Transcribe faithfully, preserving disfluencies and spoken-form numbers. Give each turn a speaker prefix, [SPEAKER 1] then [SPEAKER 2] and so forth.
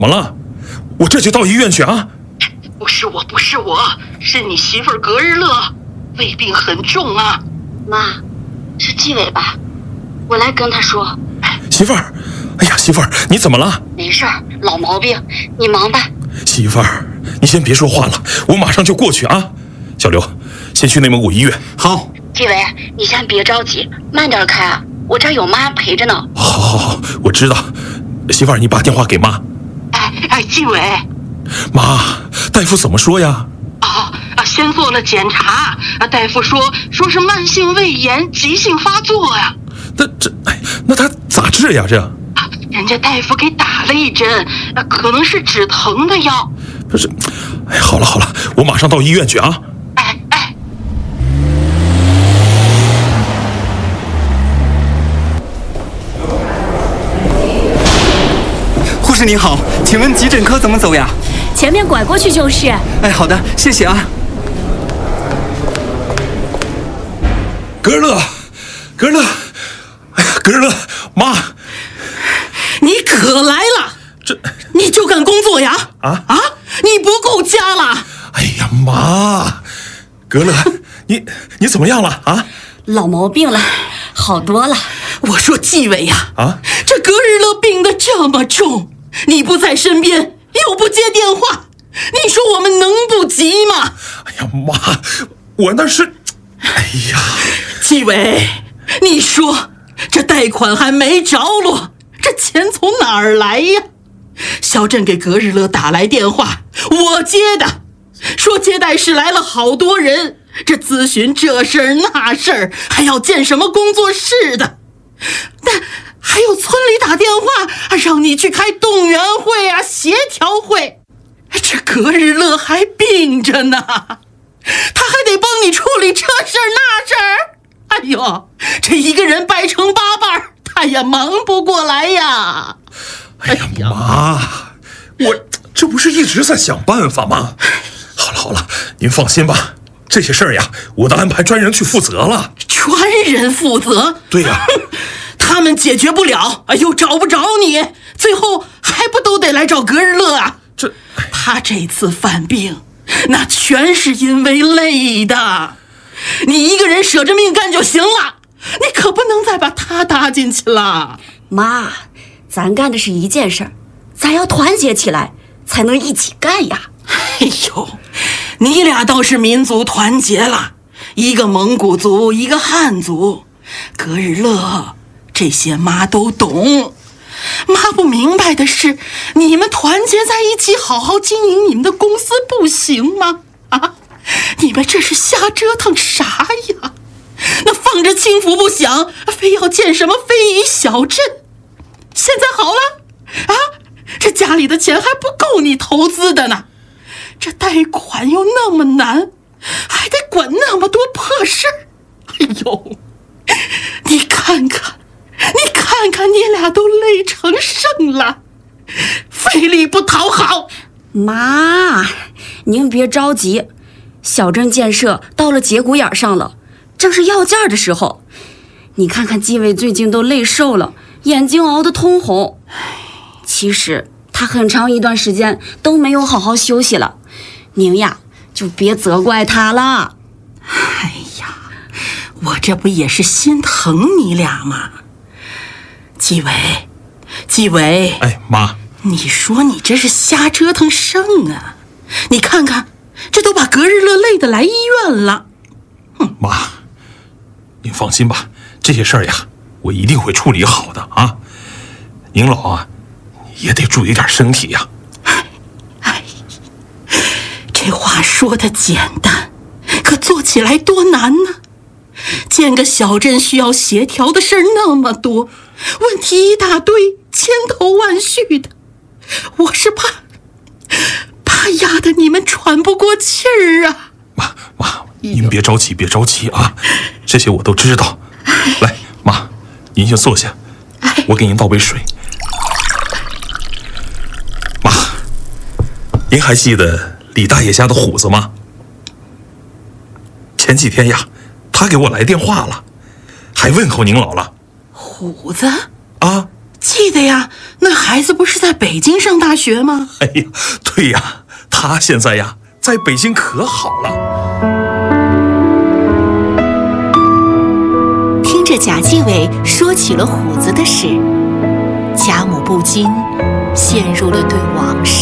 [SPEAKER 1] 么了？我这就到医院去啊！
[SPEAKER 2] 不是我，不是我，是你媳妇儿格日乐，胃病很重啊。
[SPEAKER 3] 妈，是纪委吧？我来跟他说。
[SPEAKER 1] 媳妇儿，哎呀，媳妇儿，你怎么了？
[SPEAKER 3] 没事儿，老毛病，你忙吧。
[SPEAKER 1] 媳妇儿，你先别说话了，我马上就过去啊。小刘，先去内蒙古医院。
[SPEAKER 4] 好。
[SPEAKER 3] 纪委，你先别着急，慢点开啊，我这儿有妈陪着呢。
[SPEAKER 1] 好，好，好，我知道。媳妇儿，你把电话给妈。
[SPEAKER 2] 哎哎，纪委。
[SPEAKER 1] 妈，大夫怎么说呀？
[SPEAKER 2] 啊啊，先做了检查，啊，大夫说说是慢性胃炎急性发作呀。
[SPEAKER 1] 那这，哎，那他咋治呀？这，
[SPEAKER 2] 啊，人家大夫给打了一针，啊，可能是止疼的药。
[SPEAKER 1] 不是，哎，好了好了，我马上到医院去啊。
[SPEAKER 2] 哎哎。
[SPEAKER 4] 护士您好，请问急诊科怎么走呀？
[SPEAKER 5] 前面拐过去就是。
[SPEAKER 4] 哎，好的，谢谢啊。
[SPEAKER 1] 格日乐，格日乐，哎呀，格日乐，妈，
[SPEAKER 6] 你可来了！
[SPEAKER 1] 这
[SPEAKER 6] 你就干工作呀？
[SPEAKER 1] 啊
[SPEAKER 6] 啊！你不够家了！
[SPEAKER 1] 哎呀，妈，格日乐，你你怎么样了啊？
[SPEAKER 5] 老毛病了，好多了。
[SPEAKER 6] 我说纪委呀，
[SPEAKER 1] 啊，
[SPEAKER 6] 这格日乐病得这么重，你不在身边，又不接电话，你说我们能不急吗？
[SPEAKER 1] 哎呀，妈，我那是，哎呀，
[SPEAKER 6] 纪委，你说这贷款还没着落，这钱从哪儿来呀？小镇给格日乐打来电话，我接的，说接待室来了好多人，这咨询这事儿那事儿，还要建什么工作室的，但还有村里打电话让你去开动员会啊、协调会，这格日乐还病着呢，他还得帮你处理这事儿那事儿，哎呦，这一个人掰成八瓣，他也忙不过来呀。
[SPEAKER 1] 哎呀，妈，我这不是一直在想办法吗？好了好了，您放心吧，这些事儿呀，我都安排专人去负责了。
[SPEAKER 6] 专人负责？
[SPEAKER 1] 对呀，
[SPEAKER 6] 他们解决不了，哎呦，找不着你，最后还不都得来找格日乐啊？
[SPEAKER 1] 这
[SPEAKER 6] 他这次犯病，那全是因为累的。你一个人舍着命干就行了，你可不能再把他搭进去了。
[SPEAKER 5] 妈，咱干的是一件事儿，咱要团结起来，才能一起干呀。
[SPEAKER 6] 哎呦，你俩倒是民族团结了，一个蒙古族，一个汉族，格日乐这些妈都懂。妈不明白的是，你们团结在一起好好经营你们的公司不行吗？啊，你们这是瞎折腾啥呀？那放着清福不响，非要建什么非遗小镇，现在好了啊，这家里的钱还不够你投资的呢，这贷款又那么难，还得管那么多破事儿，哎呦，你看看你看看，你俩都累成剩了，费力不讨好。
[SPEAKER 5] 妈，您别着急，小镇建设到了节骨眼上了，正是要价的时候。你看看纪委最近都累瘦了，眼睛熬得通红。其实他很长一段时间都没有好好休息了，您呀就别责怪他了。
[SPEAKER 6] 哎呀，我这不也是心疼你俩吗？纪委，纪委，
[SPEAKER 1] 哎，妈，
[SPEAKER 6] 你说你这是瞎折腾剩啊？你看看，这都把格日乐累得来医院了。
[SPEAKER 1] 哼，妈，您放心吧，这些事儿呀，我一定会处理好的啊。您老啊，也得注意点身体呀。
[SPEAKER 6] 哎，这话说的简单，可做起来多难呢？建个小镇需要协调的事儿那么多，问题一大堆，千头万绪的，我是怕怕压得你们喘不过气儿啊。
[SPEAKER 1] 妈妈，您别着急，别着急啊，这些我都知道。来，妈，您先坐下，我给您倒杯水。妈，您还记得李大爷家的虎子吗？前几天呀，他给我来电话了，还问候您老了。
[SPEAKER 6] 虎子
[SPEAKER 1] 啊，
[SPEAKER 6] 记得呀， 那孩子不是在北京上大学吗？
[SPEAKER 1] 哎呀，对呀，他现在呀在北京可好了。
[SPEAKER 7] 听着贾继伟说起了虎子的事，贾母不禁陷入了对往事